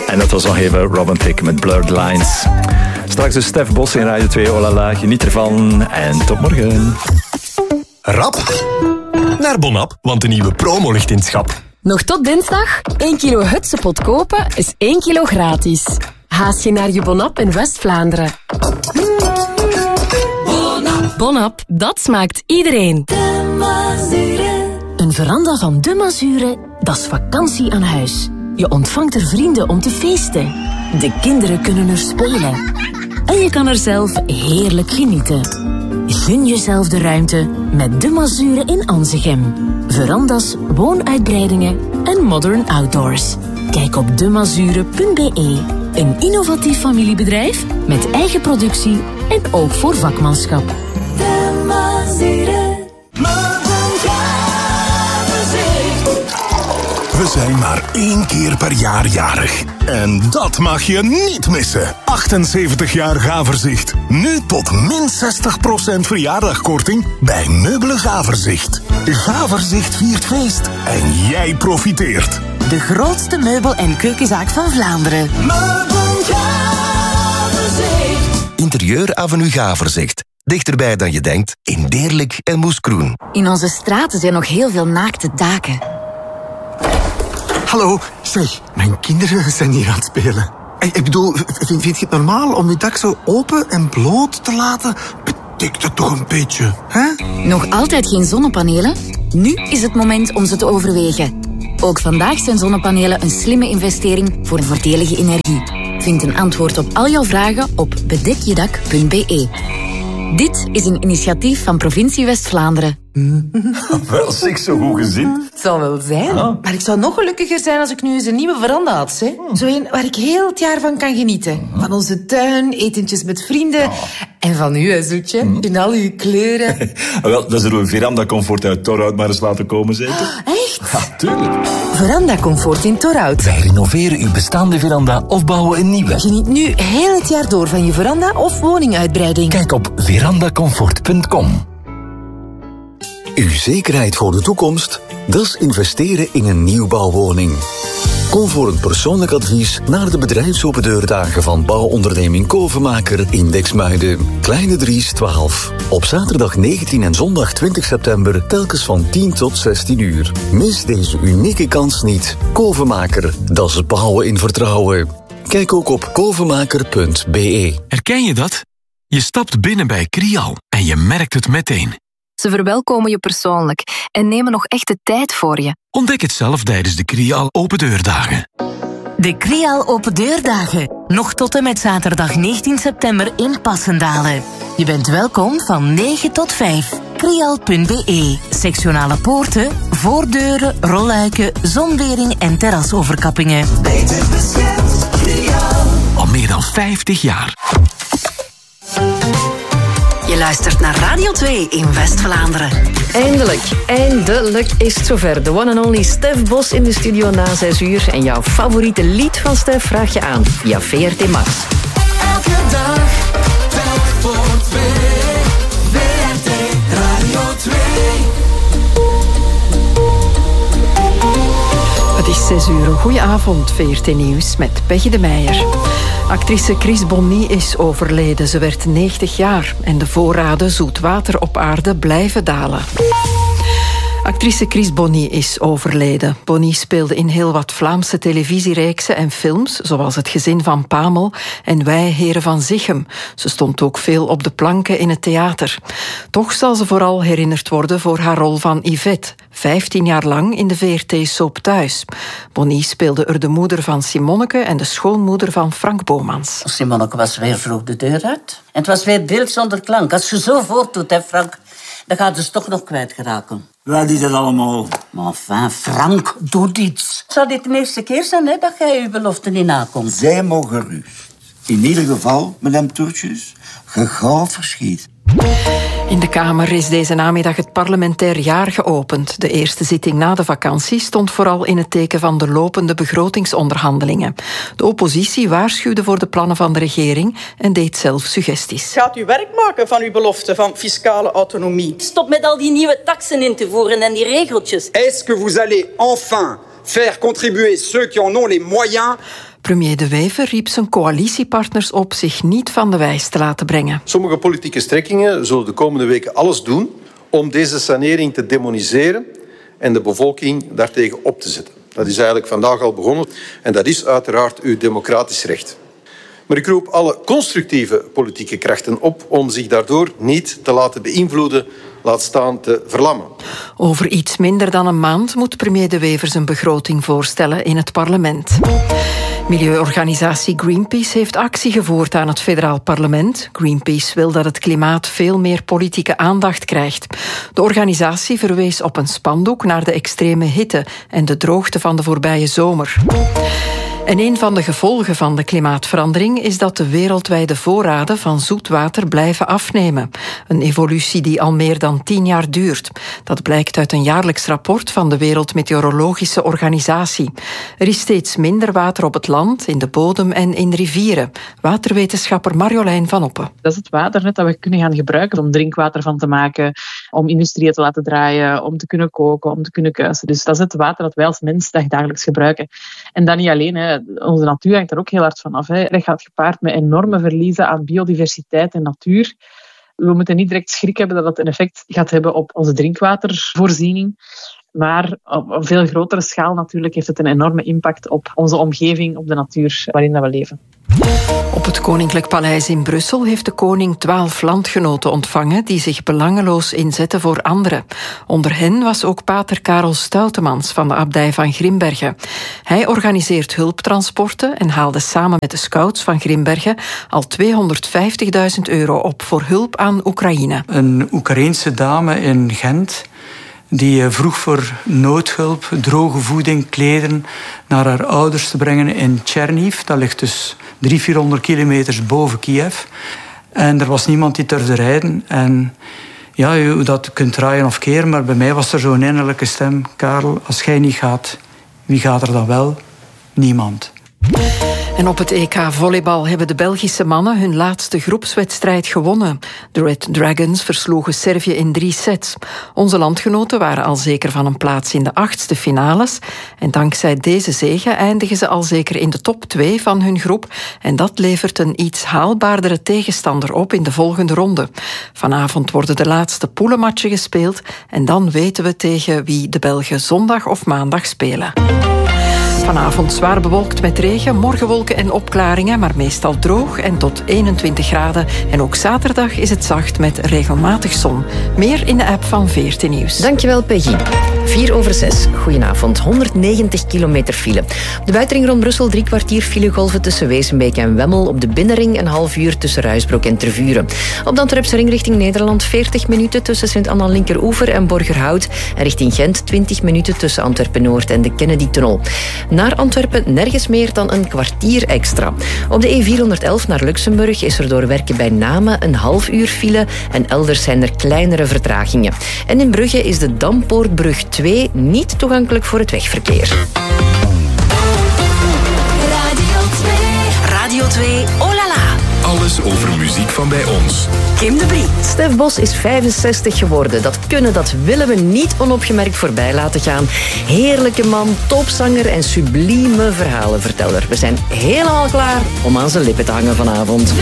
En dat was nog even Robin Thicke met Blurred Lines. Straks dus Stef Bos in Radio 2. Oh la la, geniet ervan en tot morgen. Rap naar Bonap, want de nieuwe promo ligt in het schap. Nog tot dinsdag, 1 kilo Hutsepot kopen is 1 kilo gratis. Haast je naar je Bonap in West-Vlaanderen. Bonap, dat smaakt iedereen. De Mazure. Een veranda van De Mazure, dat is vakantie aan huis. Je ontvangt er vrienden om te feesten. De kinderen kunnen er spelen. En je kan er zelf heerlijk genieten. Gun jezelf de ruimte met De Mazure in Anzegem. Verandas, woonuitbreidingen en modern outdoors. Kijk op demazure.be. Een innovatief familiebedrijf met eigen productie en ook voor vakmanschap. De Mazure. We zijn maar 1 keer per jaar jarig. En dat mag je niet missen. 78 jaar Gaverzicht. Nu tot min 60% verjaardagkorting bij Meubelen Gaverzicht. Gaverzicht viert feest en jij profiteert. De grootste meubel- en keukenzaak van Vlaanderen. Interieur Avenue Gaverzicht. Dichterbij dan je denkt, in Deerlijk en Moeskroen. In onze straten zijn nog heel veel naakte daken. Hallo, zeg, mijn kinderen zijn hier aan het spelen. Ik bedoel, vind je het normaal om je dak zo open en bloot te laten? Betik dat toch een beetje, hè? Nog altijd geen zonnepanelen? Nu is het moment om ze te overwegen. Ook vandaag zijn zonnepanelen een slimme investering voor een voordelige energie. Vind een antwoord op al jouw vragen op bedekjedak.be. Dit is een initiatief van Provincie West-Vlaanderen. Wel, zeg, zo goed gezien. Het zal wel zijn. Maar ik zou nog gelukkiger zijn als ik nu eens een nieuwe veranda had. Hè? Zo een waar ik heel het jaar van kan genieten. Van onze tuin, etentjes met vrienden. En van u, hè, Zoetje. In al uw kleuren. Wel, dan zullen we Veranda Comfort uit Torhout maar eens laten komen, zeker? Echt? Ja, tuurlijk. Veranda Comfort in Torhout. Wij renoveren uw bestaande veranda of bouwen een nieuwe. Geniet nu heel het jaar door van je veranda of woninguitbreiding. Kijk op verandacomfort.com. Uw zekerheid voor de toekomst? Dat is investeren in een nieuwbouwwoning. Kom voor een persoonlijk advies naar de bedrijfsopendeurdagen van bouwonderneming Kovenmaker in Dexmuiden. Kleine Dries 12. Op zaterdag 19 en zondag 20 september telkens van 10 tot 16 uur. Mis deze unieke kans niet. Kovenmaker, dat is bouwen in vertrouwen. Kijk ook op kovenmaker.be. Herken je dat? Je stapt binnen bij Crial en je merkt het meteen. Ze verwelkomen je persoonlijk en nemen nog echt de tijd voor je. Ontdek het zelf tijdens de Crial Open Deurdagen. De Crial Open Deurdagen. Nog tot en met zaterdag 19 september in Passendalen. Je bent welkom van 9 tot 5. Crial.be. Sectionale poorten, voordeuren, rolluiken, zonwering en terrasoverkappingen. Beter beschermd, Crial. Al meer dan 50 jaar. Je luistert naar Radio 2 in West-Vlaanderen. Eindelijk is het zover. De one and only Stef Bos in de studio na 6 uur. En jouw favoriete lied van Stef vraag je aan via VRT Max. Elke dag, telk voor 2. VRT Radio 2. Het is 6 uur. Goedenavond, VRT Nieuws met Peggy de Meijer. Actrice Chris Bonny is overleden. Ze werd 90 jaar en de voorraden zoet water op aarde blijven dalen. Actrice Chris Bonny is overleden. Bonny speelde in heel wat Vlaamse televisiereeksen en films, zoals Het Gezin van Pamel en Wij Heren van Zichem. Ze stond ook veel op de planken in het theater. Toch zal ze vooral herinnerd worden voor haar rol van Yvette, 15 jaar lang in de VRT-soap Thuis. Bonny speelde er de moeder van Simonneke en de schoonmoeder van Frank Bomans. Simonneke was weer vroeg de deur uit. En het was weer beeld zonder klank. Als je zo voortdoet, hè, Frank, dan gaat ze toch nog kwijtgeraken. Wij die dat allemaal. Maar enfin, Frank, doe iets. Zou dit de eerste keer zijn, hè, dat jij je belofte niet nakomt? Zij mogen gerust. In ieder geval, madame Toertjes, gauw verschiet. In de Kamer is deze namiddag het parlementair jaar geopend. De eerste zitting na de vakantie stond vooral in het teken van de lopende begrotingsonderhandelingen. De oppositie waarschuwde voor de plannen van de regering en deed zelf suggesties. Gaat u werk maken van uw belofte van fiscale autonomie? Stop met al die nieuwe taksen in te voeren en die regeltjes. Est-ce que vous allez enfin faire contribuer ceux qui en ont les moyens? Premier De Wever riep zijn coalitiepartners op zich niet van de wijs te laten brengen. Sommige politieke strekkingen zullen de komende weken alles doen om deze sanering te demoniseren en de bevolking daartegen op te zetten. Dat is eigenlijk vandaag al begonnen en dat is uiteraard uw democratisch recht. Maar ik roep alle constructieve politieke krachten op om zich daardoor niet te laten beïnvloeden, laat staan te verlammen. Over iets minder dan een maand moet premier De Wever zijn begroting voorstellen in het parlement. Milieuorganisatie Greenpeace heeft actie gevoerd aan het federaal parlement. Greenpeace wil dat het klimaat veel meer politieke aandacht krijgt. De organisatie verwees op een spandoek naar de extreme hitte en de droogte van de voorbije zomer. En een van de gevolgen van de klimaatverandering is dat de wereldwijde voorraden van zoetwater blijven afnemen. Een evolutie die al meer dan 10 jaar duurt. Dat blijkt uit een jaarlijks rapport van de Wereldmeteorologische Organisatie. Er is steeds minder water op het land, in de bodem en in rivieren. Waterwetenschapper Marjolein van Oppen. Dat is het water net dat we kunnen gaan gebruiken om drinkwater van te maken, om industrieën te laten draaien, om te kunnen koken, om te kunnen kuisen. Dus dat is het water dat wij als mens dagelijks gebruiken. En dat niet alleen, hè. Onze natuur hangt er ook heel hard van af. Hè. Dat gaat gepaard met enorme verliezen aan biodiversiteit en natuur. We moeten niet direct schrik hebben dat dat een effect gaat hebben op onze drinkwatervoorziening. Maar op een veel grotere schaal natuurlijk heeft het een enorme impact op onze omgeving, op de natuur waarin we leven. Op het Koninklijk Paleis in Brussel heeft de koning 12 landgenoten ontvangen die zich belangeloos inzetten voor anderen. Onder hen was ook pater Karel Stoutemans van de abdij van Grimbergen. Hij organiseert hulptransporten en haalde samen met de scouts van Grimbergen al €250.000 op voor hulp aan Oekraïne. Een Oekraïense dame in Gent die vroeg voor noodhulp, droge voeding, kleden naar haar ouders te brengen in Tcherniv. Dat ligt dus 300-400 kilometers boven Kiev. En er was niemand die durfde rijden. En ja, je dat kunt draaien of keren, maar bij mij was er zo'n innerlijke stem. Karel, als jij niet gaat, wie gaat er dan wel? Niemand. En op het EK volleybal hebben de Belgische mannen hun laatste groepswedstrijd gewonnen. De Red Dragons versloegen Servië in 3 sets. Onze landgenoten waren al zeker van een plaats in de 8e finales. En dankzij deze zege eindigen ze al zeker in de top 2 van hun groep. En dat levert een iets haalbaardere tegenstander op in de volgende ronde. Vanavond worden de laatste poelenmatchen gespeeld. En dan weten we tegen wie de Belgen zondag of maandag spelen. Vanavond zwaar bewolkt met regen, morgen wolken en opklaringen, maar meestal droog en tot 21 graden. En ook zaterdag is het zacht met regelmatig zon. Meer in de app van VRT Nieuws. Dankjewel, Peggy. 6:04. Goedenavond. 190 kilometer file. Op de buitenring rond Brussel 3 kwartier filegolven tussen Wezenbeek en Wemmel. Op de binnenring een half uur tussen Ruisbroek en Tervuren. Op de Antwerpse ring richting Nederland 40 minuten tussen Sint-Anna Linkeroever en Borgerhout. En richting Gent 20 minuten tussen Antwerpen-Noord en de Kennedy-tunnel. Naar Antwerpen nergens meer dan een kwartier extra. Op de E411 naar Luxemburg is er door werken bij Namen een half uur file en elders zijn er kleinere vertragingen. En in Brugge is de Dampoortbrug 2 niet toegankelijk voor het wegverkeer. Radio 2, oh la la. Alles over muziek van bij ons. Kim de Brie. Stef Bos is 65 geworden. Dat willen we niet onopgemerkt voorbij laten gaan. Heerlijke man, topzanger en sublieme verhalenverteller. We zijn helemaal klaar om aan zijn lippen te hangen vanavond.